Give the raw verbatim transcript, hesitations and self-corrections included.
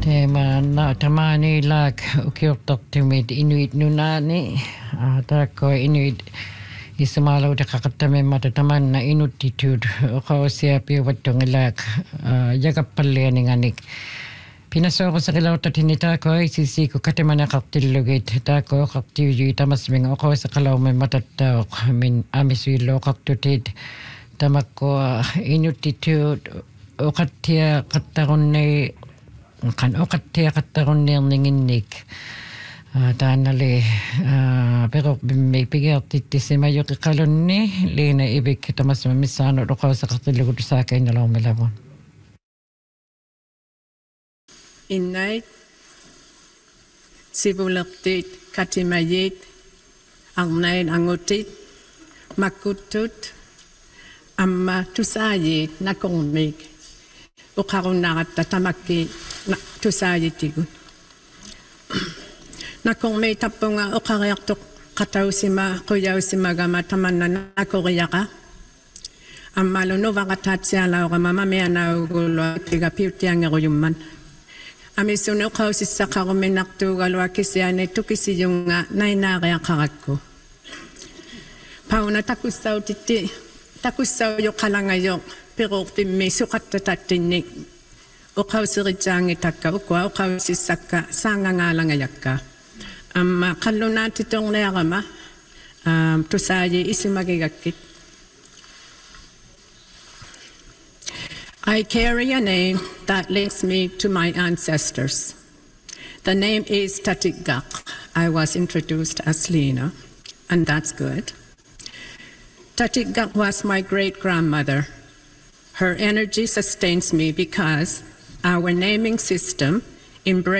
Tema na tamani lag ukiortartumit inuit nunani taako inuit ismalo takakatame mata tamanna inuttitude oqausia piuvattungilaak jagappallianinganik pinasooqusaqilautatini taako isisiku katemanaqartillugit taako qartiuyui tamasminga oqaussaqalaume matattaoq min amisuilluoqartutit tamakko inuttitude oqattia qattaqunni kan oqattia qattaqunnierningинник таанали перо бимми пигеартиттисимаюқиқалунни лина ивик тамасма миссаану лоқавсақартиллугут саакаинналаумилавун иннай сивулертит катимаит арнайн ангутит маккуттут амма тусаажит накормик уқаруннаратта тамакки тусаажитигут накорми таппунга оқариартоқ қатаусима қуяусимагама таманна накориаqa аммалу новаратаатсиалаорама мамианаугулуа тига пиутиангеруйумман амисуни оқаусиссақаруминартуугалуа кисиани тукисиюнга найнаариақаракку пауна такуссаутитти такуссауйоқалангайо пируурпимми суқаттататтинник оқаусеритсаанги такка укуа оқаусиссакка саангангаалангаякка amma qallunaati tongliarama um tusaaji isimagigakkit I carry a name that links me to my ancestors. The name is Tatigaq. I was introduced as Lena, and that's good. Tatigaq was my great-grandmother. Her energy sustains me because our naming system embraces